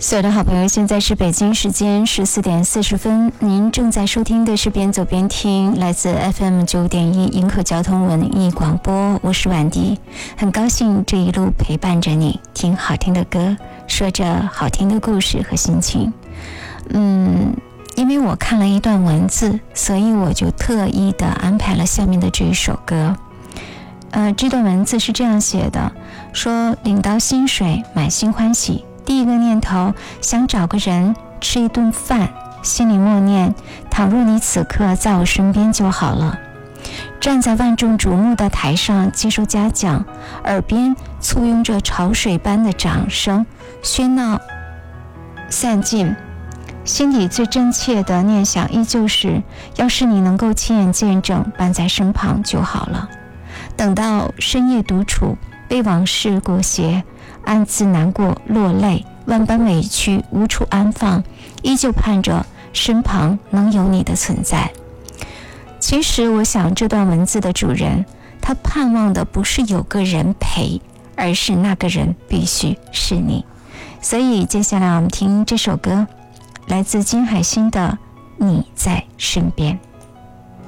所有的好朋友，现在是北京时间14点40分，您正在收听的是边走边听，来自 FM 9.1银河交通文艺广播，我是婉迪，很高兴这一路陪伴着你，听好听的歌，说着好听的故事和心情。因为我看了一段文字，所以我就特意的安排了下面的这一首歌。这段文字是这样写的，说领到薪水满心欢喜，第一个念头想找个人吃一顿饭，心里默念，倘若你此刻在我身边就好了。站在万众瞩目的台上接受嘉奖，耳边簇拥着潮水般的掌声，喧闹散尽，心底最真切的念想依旧是，要是你能够亲眼见证，伴在身旁就好了。等到深夜独处，被往事裹挟，暗自难过落泪，万般委屈无处安放，依旧盼着身旁能有你的存在。其实我想这段文字的主人，他盼望的不是有个人陪，而是那个人必须是你。所以接下来我们听这首歌，来自金海心的《你在身边》。